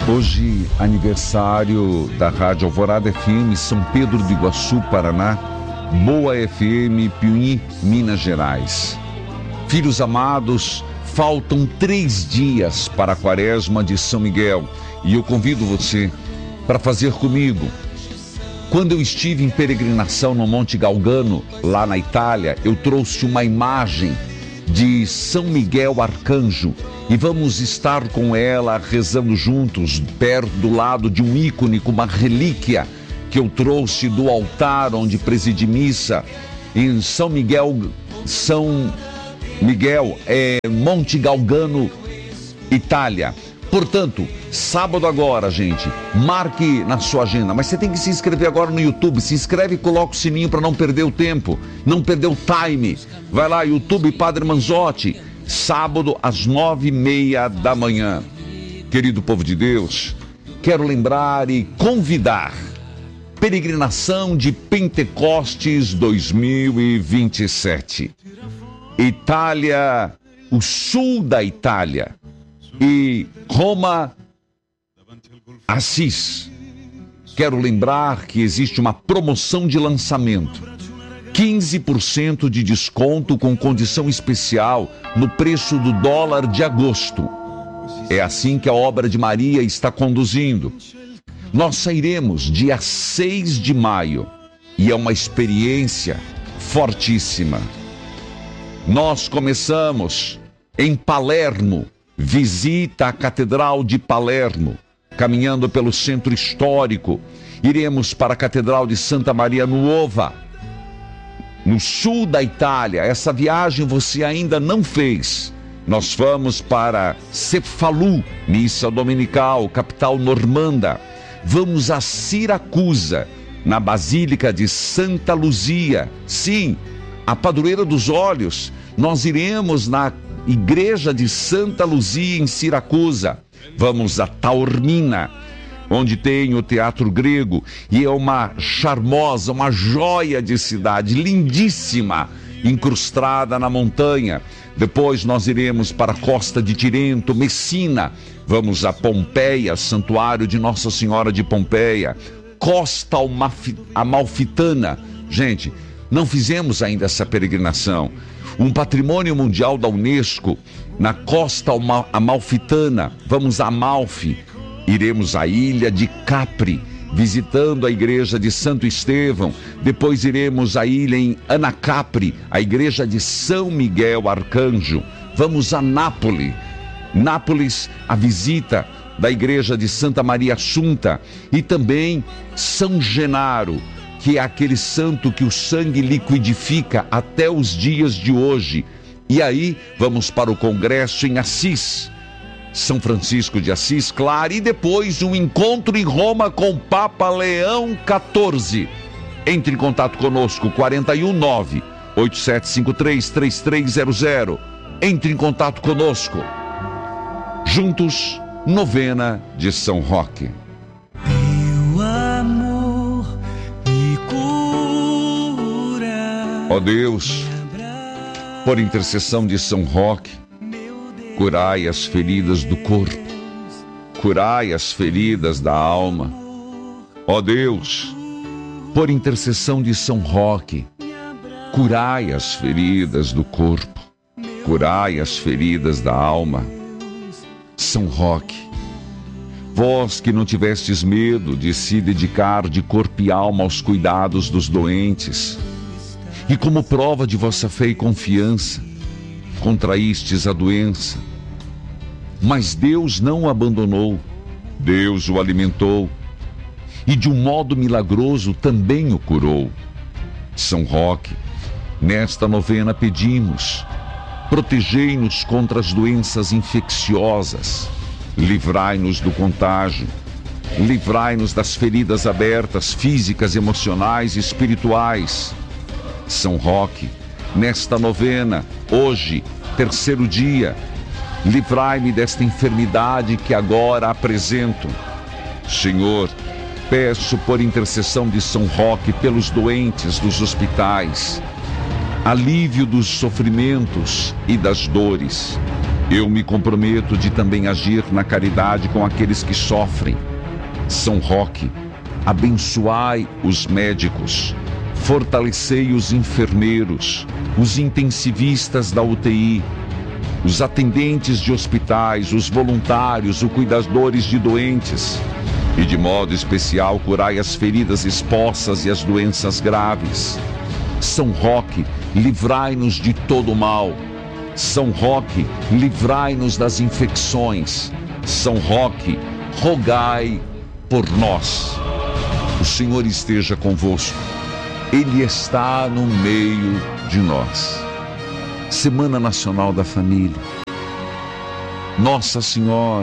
Hoje, aniversário da Rádio Alvorada FM, São Pedro do Iguaçu, Paraná, Boa FM, Piuí, Minas Gerais. Filhos amados, faltam 3 dias para a Quaresma de São Miguel e eu convido você para fazer comigo. Quando eu estive em peregrinação no Monte Galgano, lá na Itália, eu trouxe uma imagem de São Miguel Arcanjo e vamos estar com ela rezando juntos, perto do lado de um ícone, com uma relíquia que eu trouxe do altar onde presidi missa em São Miguel, Monte Galgano, Itália. Portanto, sábado agora, gente, marque na sua agenda, mas você tem que se inscrever agora no YouTube. Se inscreve e coloca o sininho para não perder o tempo, não perder o time. Vai lá, YouTube Padre Manzotti, sábado às 9h30 da manhã. Querido povo de Deus, quero lembrar e convidar peregrinação de Pentecostes 2027. Itália, o sul da Itália e Roma, Assis. Quero lembrar que existe uma promoção de lançamento, 15% de desconto com condição especial no preço do dólar de agosto. É assim que a obra de Maria está conduzindo. Nós sairemos dia 6 de maio e é uma experiência fortíssima. Nós começamos em Palermo, visita à Catedral de Palermo, caminhando pelo centro histórico. Iremos para a Catedral de Santa Maria Nuova, no sul da Itália. Essa viagem você ainda não fez. Nós vamos para Cefalù, missa dominical, capital normanda. Vamos a Siracusa, na Basílica de Santa Luzia. Sim, a padroeira dos olhos. Nós iremos na Igreja de Santa Luzia, em Siracusa. Vamos a Taormina, onde tem o Teatro Grego, e é uma charmosa, uma joia de cidade, lindíssima, incrustada na montanha. Depois nós iremos para a Costa de Tirento, Messina. Vamos a Pompeia, Santuário de Nossa Senhora de Pompeia, Costa Amalfitana. Gente, não fizemos ainda essa peregrinação. Um patrimônio mundial da Unesco, na Costa Amalfitana. Vamos a Amalfi. Iremos à ilha de Capri, visitando a igreja de Santo Estevão. Depois iremos à ilha em Anacapri, a igreja de São Miguel Arcanjo. Vamos a Nápoles, a visita da igreja de Santa Maria Assunta. E também São Genaro, que é aquele santo que o sangue liquidifica até os dias de hoje. E aí vamos para o congresso em Assis, São Francisco de Assis, claro, e depois um encontro em Roma com o Papa Leão XIV. Entre em contato conosco, 419-8753-3300. Entre em contato conosco. Juntos, novena de São Roque. Ó Deus, por intercessão de São Roque, curai as feridas do corpo, curai as feridas da alma. Ó Deus, por intercessão de São Roque, curai as feridas do corpo, curai as feridas da alma. São Roque, vós que não tivestes medo de se dedicar de corpo e alma aos cuidados dos doentes, e como prova de vossa fé e confiança, contraístes a doença, mas Deus não o abandonou, Deus o alimentou, e de um modo milagroso também o curou. São Roque, nesta novena pedimos, protegei-nos contra as doenças infecciosas, livrai-nos do contágio, livrai-nos das feridas abertas, físicas, emocionais e espirituais. São Roque, nesta novena, hoje, 3º dia, livrai-me desta enfermidade que agora apresento. Senhor, peço por intercessão de São Roque pelos doentes dos hospitais, alívio dos sofrimentos e das dores. Eu me comprometo de também agir na caridade com aqueles que sofrem. São Roque, abençoai os médicos, fortalecei os enfermeiros, os intensivistas da UTI, os atendentes de hospitais, os voluntários, os cuidadores de doentes. E de modo especial, curai as feridas expostas e as doenças graves. São Roque, livrai-nos de todo o mal. São Roque, livrai-nos das infecções. São Roque, rogai por nós. O Senhor esteja convosco. Ele está no meio de nós. Semana Nacional da Família. Nossa Senhora,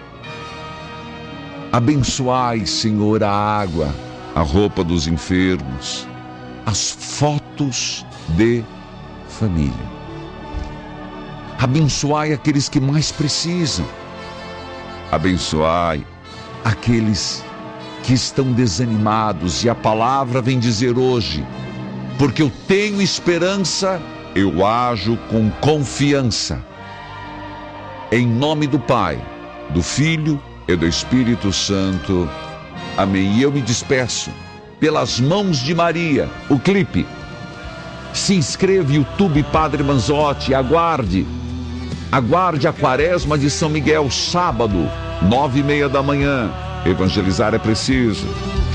abençoai, Senhor, a água, a roupa dos enfermos, as fotos de família. Abençoai aqueles que mais precisam. Abençoai aqueles que estão desanimados. E a palavra vem dizer hoje: porque eu tenho esperança, eu ajo com confiança. Em nome do Pai, do Filho e do Espírito Santo. Amém. E eu me despeço pelas mãos de Maria. O clipe. Se inscreva, YouTube Padre Manzotti. Aguarde a Quaresma de São Miguel, sábado, 9:30 da manhã. Evangelizar é preciso.